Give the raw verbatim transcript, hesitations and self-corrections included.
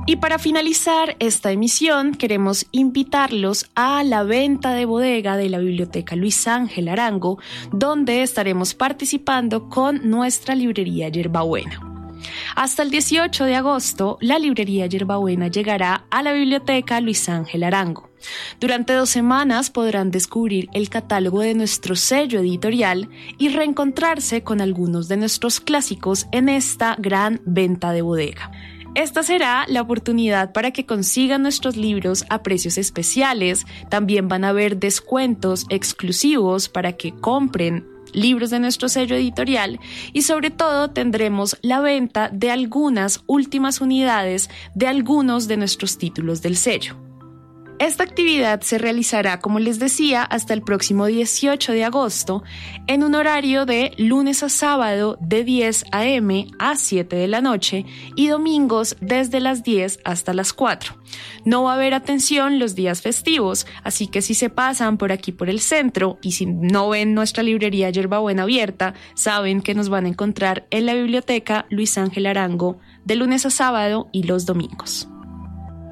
Y para finalizar esta emisión, queremos invitarlos a la venta de bodega de la Biblioteca Luis Ángel Arango, donde estaremos participando con nuestra librería Yerbabuena. Hasta el dieciocho de agosto, la librería Yerbabuena llegará a la Biblioteca Luis Ángel Arango. Durante dos semanas podrán descubrir el catálogo de nuestro sello editorial y reencontrarse con algunos de nuestros clásicos en esta gran venta de bodega. Esta será la oportunidad para que consigan nuestros libros a precios especiales. También van a haber descuentos exclusivos para que compren libros de nuestro sello editorial y sobre todo tendremos la venta de algunas últimas unidades de algunos de nuestros títulos del sello. Esta actividad se realizará, como les decía, hasta el próximo dieciocho de agosto en un horario de lunes a sábado de diez a eme a siete de la noche y domingos desde las diez hasta las cuatro. No va a haber atención los días festivos, así que si se pasan por aquí por el centro y si no ven nuestra librería Yerbabuena abierta, saben que nos van a encontrar en la biblioteca Luis Ángel Arango de lunes a sábado y los domingos.